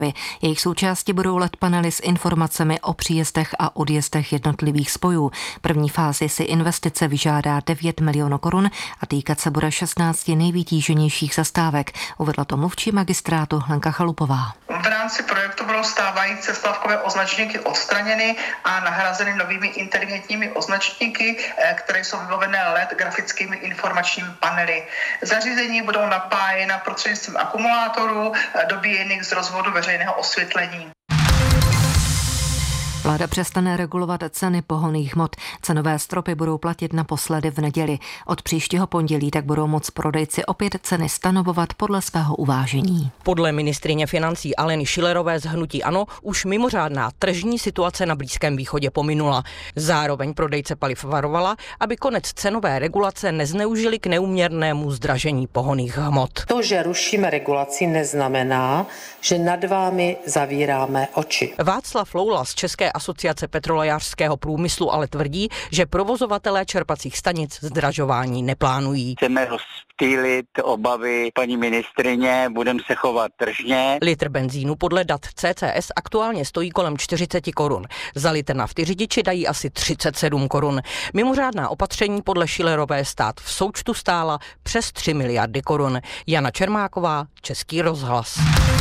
stavby. Jejich součástí budou LED panely s informacemi o příjezdech a odjezdech jednotlivých spojů. První fázi si investice vyžádá 9 milionů korun a týkat se bude 16 nejvytíženějších zastávek, uvedla to mluvčí magistrátu Lenka Chalupová. V rámci projektu budou stávající zastávkové označníky odstraněny a nahrazeny novými inteligentními označníky, které jsou vybavené LED grafickými informačními panely. Zařízení budou napájena prostřednictvím akumulátorů dobíjených z rozvodu veřejného osvětlení. Vláda přestane regulovat ceny pohonných hmot. Cenové stropy budou platit naposledy v neděli. Od příštího pondělí tak budou moct prodejci opět ceny stanovovat podle svého uvážení. Podle ministryně financí Aleny Schillerové z hnutí ANO už mimořádná tržní situace na Blízkém východě pominula. Zároveň prodejce paliv varovala, aby konec cenové regulace nezneužili k neúměrnému zdražení pohonných hmot. To, že rušíme regulaci, neznamená, že nad vámi zavíráme oči. Václav Loula z České asociace petrolejářského průmyslu ale tvrdí, že provozovatelé čerpacích stanic zdražování neplánují. Chceme rozptýlit obavy paní ministryně, budeme se chovat tržně. Litr benzínu podle dat CCS aktuálně stojí kolem 40 korun. Za litr nafty řidiči dají asi 37 korun. Mimořádná opatření podle Schillerové stát v součtu stála přes 3 miliardy korun. Jana Čermáková, Český rozhlas.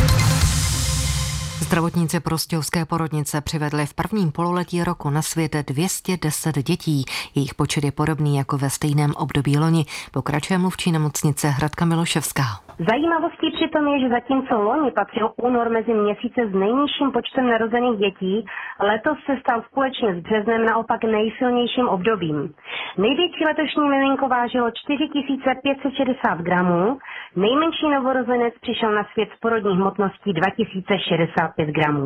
Zdravotníci prostějovské porodnice přivedli v prvním pololetí roku na svět 210 dětí. Jejich počet je podobný jako ve stejném období loni. Pokračuje mluvčí nemocnice Hradka Miloševská. Zajímavostí přitom je, že zatímco loni patřil únor mezi měsíce s nejnižším počtem narozených dětí, letos se stal společně s březnem naopak nejsilnějším obdobím. Největší letošní miminko vážilo 4560 gramů, nejmenší novorozenec přišel na svět s porodní hmotností 2065 gramů.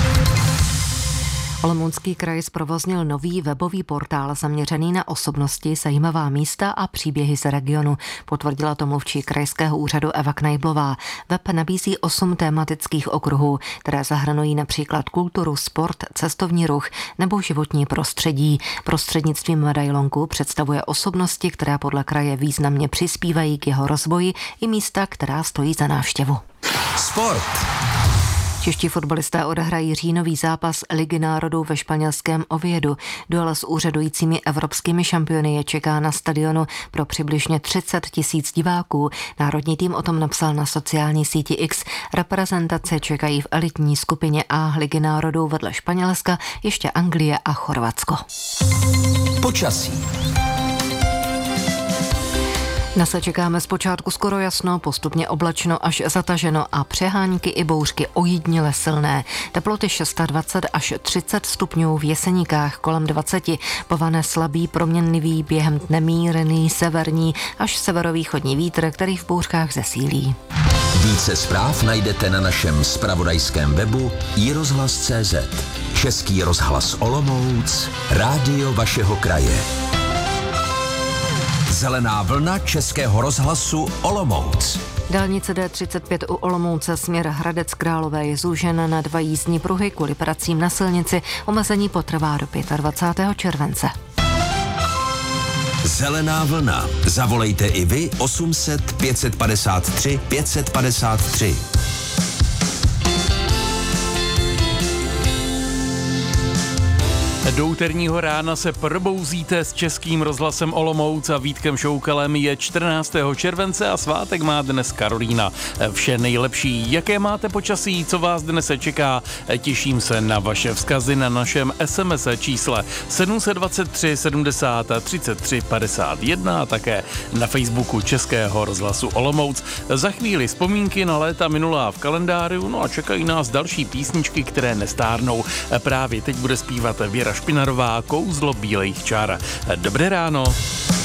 Olomoucký kraj zprovoznil nový webový portál zaměřený na osobnosti, zajímavá místa a příběhy z regionu. Potvrdila to mluvčí krajského úřadu Eva Knajblová. Web nabízí 8 tematických okruhů, které zahrnují například kulturu, sport, cestovní ruch nebo životní prostředí. Prostřednictvím medailonku představuje osobnosti, které podle kraje významně přispívají k jeho rozvoji, i místa, která stojí za návštěvu. Sport. Čeští fotbalisté odehrají říjnový zápas Ligy národů ve španělském Oviedu. Duel s úřadujícími evropskými šampiony je čeká na stadionu pro přibližně 30 000 diváků. Národní tým o tom napsal na sociální síti X. Reprezentace čekají v elitní skupině A Ligy národů vedle Španělska ještě Anglie a Chorvatsko. Počasí. Dnes se čekáme zpočátku skoro jasno, postupně oblačno až zataženo a přehánky i bouřky ojediněle silné. Teploty 26 až 30 stupňů, v Jeseníkách kolem 20. Povane slabý, proměnlivý, během dne mírný, severní až severovýchodní vítr, který v bouřkách zesílí. Více zpráv najdete na našem zpravodajském webu iRozhlas.cz. Český rozhlas Olomouc, rádio vašeho kraje. Zelená vlna Českého rozhlasu Olomouc. Dálnice D35 u Olomouce směr Hradec Králové je zúžena na 2 jízdní pruhy kvůli pracím na silnici. Omezení potrvá do 25. července. Zelená vlna. Zavolejte i vy 800 553 553. Do úterního rána se probouzíte s Českým rozhlasem Olomouc a Vítkem Šoukalem. Je 14. července a svátek má dnes Karolína. Vše nejlepší. Jaké máte počasí, co vás dnes čeká? Těším se na vaše vzkazy na našem SMS čísle 723 70 33 51 a také na Facebooku Českého rozhlasu Olomouc. Za chvíli vzpomínky na léta minulá v kalendáři, no a čekají nás další písničky, které nestárnou. Právě teď bude zpívat Věra Špinarová, Kouzlo bílejch čar. Dobré ráno.